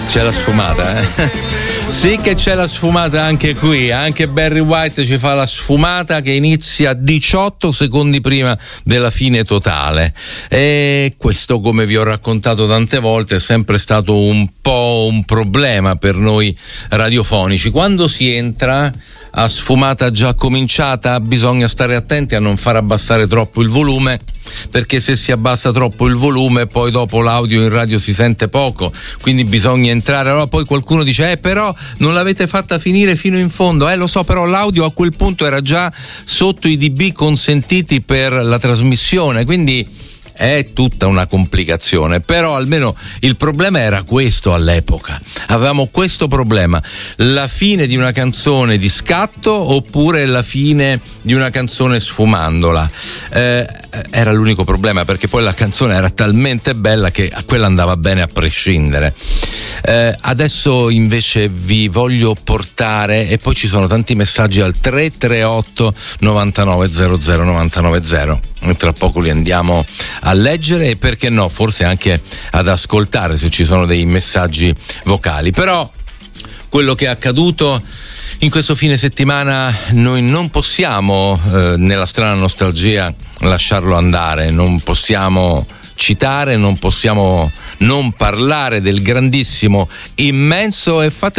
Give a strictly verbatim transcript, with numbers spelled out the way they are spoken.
C'è la sfumata, eh? Sì che c'è la sfumata anche qui, anche Barry White ci fa la sfumata che inizia diciotto secondi prima della fine totale, e questo, come vi ho raccontato tante volte, è sempre stato un po' un problema per noi radiofonici. Quando si entra a sfumata già cominciata bisogna stare attenti a non far abbassare troppo il volume, perché se si abbassa troppo il volume poi dopo l'audio in radio si sente poco, quindi bisogna entrare. Allora poi qualcuno dice eh però non l'avete fatta finire fino in fondo. Eh lo so, però l'audio a quel punto era già sotto i dB consentiti per la trasmissione, quindi è tutta una complicazione. Però almeno il problema era questo all'epoca, avevamo questo problema: la fine di una canzone di scatto oppure la fine di una canzone sfumandola. Eh, era l'unico problema, perché poi la canzone era talmente bella che a quella andava bene a prescindere. Eh, adesso invece vi voglio portare, e poi ci sono tanti messaggi al tre tre otto novantanove zero zero novantanove zero, tra poco li andiamo a leggere e perché no forse anche ad ascoltare se ci sono dei messaggi vocali. Però quello che è accaduto in questo fine settimana noi non possiamo eh, nella strana nostalgia lasciarlo andare, non possiamo citare, non possiamo non parlare del grandissimo, immenso, e fate